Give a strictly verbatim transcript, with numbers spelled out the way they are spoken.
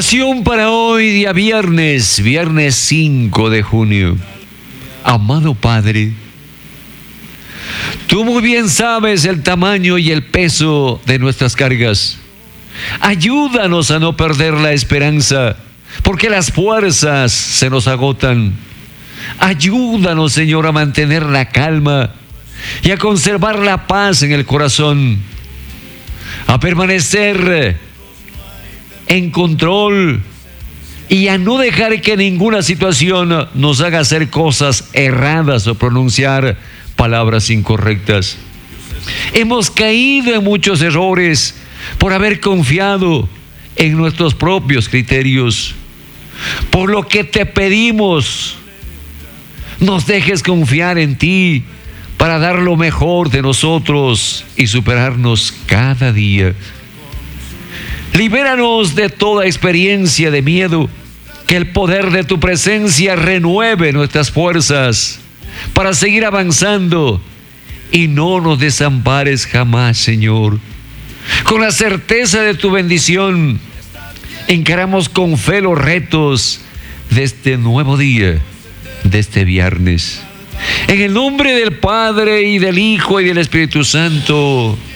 Oración para hoy, día viernes, viernes cinco de junio. Amado Padre, tú muy bien sabes el tamaño y el peso de nuestras cargas. Ayúdanos a no perder la esperanza, porque las fuerzas se nos agotan. Ayúdanos, Señor, a mantener la calma y a conservar la paz en el corazón, a permanecer en control y a no dejar que ninguna situación nos haga hacer cosas erradas o pronunciar palabras incorrectas. Hemos caído en muchos errores por haber confiado en nuestros propios criterios, por lo que te pedimos, nos dejes confiar en ti para dar lo mejor de nosotros y superarnos cada día. Libéranos de toda experiencia de miedo, que el poder de tu presencia renueve nuestras fuerzas para seguir avanzando y no nos desampares jamás, Señor. Con la certeza de tu bendición, encaramos con fe los retos de este nuevo día, de este viernes. En el nombre del Padre y del Hijo y del Espíritu Santo.